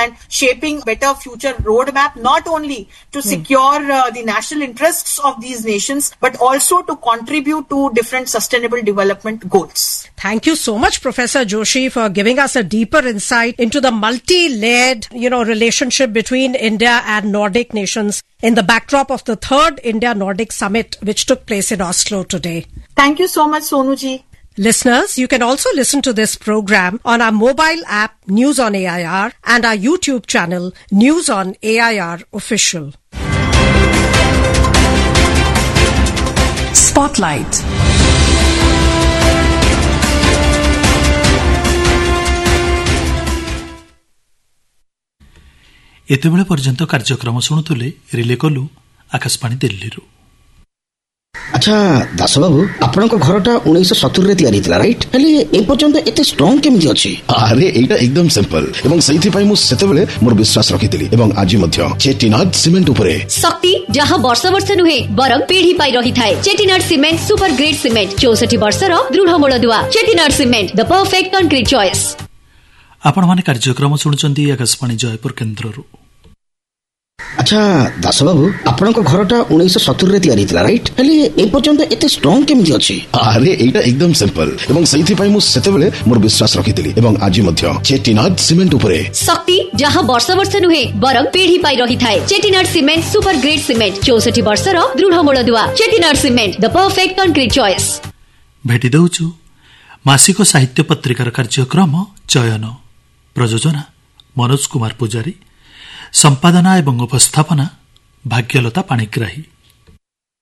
and shaping better future roadmap, not only to secure the national interests of these nations, but also to contribute to different sustainable development goals. Thank you so much, Professor Joshi, for giving us a deeper insight into the multi-layered, relationship between India and Nordic nations in the backdrop of the 3rd India-Nordic Summit, which took place in Oslo today. Thank you so much, Sonuji. Listeners, you can also listen to this program on our mobile app News on AIR and our YouTube channel News on AIR Official. Spotlight. ଏତେବେଳେ ପର୍ଯ୍ୟନ୍ତ କାର୍ଯ୍ୟକ୍ରମ ଶୁଣୁଥିଲେ relay କଲୁ ଆକାଶବାଣୀ ଦିଲ୍ଲୀରୁ। ଆଚ୍ଛା ଦାସ ବାବୁ, ଆପଣଙ୍କ ଘରଟା 1970ରେ ତିଆରି ହେଇଥିଲା, ରାଇଟ୍? ହେଲେ ଏ ପର୍ଯ୍ୟନ୍ତ ଏତେ ଷ୍ଟ୍ରଙ୍ଗ କେମିତି ଅଛି? ଆରେ ଏଇଟା ଏକଦମ ସିମ୍ପଲ ଏବଂ ସେଇଥିପାଇଁ ମୁଁ ସେତେବେଳେ ମୋର ବିଶ୍ୱାସ ରଖିଥିଲି ଏବଂ ଆଜି ମଧ୍ୟ ଚେଟିନାଡ ସିମେଣ୍ଟ ଉପରେ ଶକ୍ତି ଯାହା ବର୍ଷ ବର୍ଷ ନୁହେଁ ବରଂ ପିଢି ପାଇ ରହିଥାଏ। ଚେଟିନାଡ ସିମେଣ୍ଟ ସୁପର ଗ୍ରେଡ୍ ସିମେଣ୍ଟ 64 ବର୍ଷର ଦୃଢ ମୂଳଦୁଆ। ଚେଟିନାଡ ସିମେଣ୍ଟ ଦ ପରଫେକ୍ଟ କଂକ୍ରିଟ ଚଏସ୍। ଆପଣମାନେ କାର୍ଯ୍ୟକ୍ରମ ଶୁଣୁଛନ୍ତି ଆକାଶବାଣୀ ଜୟପୁର କେନ୍ଦ୍ରରୁ। ଆଚ୍ଛା ଦାସ ବାବୁ, ଆପଣଙ୍କ ଘରଟା 1970ରେ ତିଆରି ହେଇଥିଲା, ରାଇଟ୍? ହେଲେ ଏ ପର୍ଯ୍ୟନ୍ତ ଏତେ ଷ୍ଟ୍ରଙ୍ଗ କେମିତି ଅଛି? ଆରେ ଏଇଟା ଏକଦମ ସିମ୍ପଲ ଏବଂ ସେଇଥିପାଇଁ ମୁଁ ସେତେବେଳେ ମୋର ବିଶ୍ୱାସ ରଖିଥିଲି ଏବଂ ଆଜି ମଧ୍ୟ ଚେଟିନାଡ ସିମେଣ୍ଟ ଉପରେ ଶକ୍ତି ଯାହା ବର୍ଷ ବର୍ଷ ନୁହେଁ ବରଂ ପିଢି ପାଇ ରହିଥାଏ। ଚେଟିନାଡ ସିମେଣ୍ଟ ସୁପର ଗ୍ରେଡ୍ ସିମେଣ୍ଟ 64 ବର୍ଷର ଦୃଢ ମୂଳଦୁଆ। ଚେଟିନାଡ ସିମେଣ୍ଟ ଦ ପରଫେକ୍ଟ କଂକ୍ରିଟ ଚଏସ୍। ଭେଟି ଦେଉଛୁ ମାସିକ ସାହିତ୍ୟ ପତ୍ରିକାର କାର୍ଯ୍ୟକ୍ରମ ଚୟନ। ପ୍ରଯୋଜନା ମନୋଜ କୁମାର ପୂଜାରୀ, ସମ୍ପାଦନା ଏବଂ ଉପସ୍ଥାପନା ଭାଗ୍ୟଲତା ପାଣିଗ୍ରାହୀ।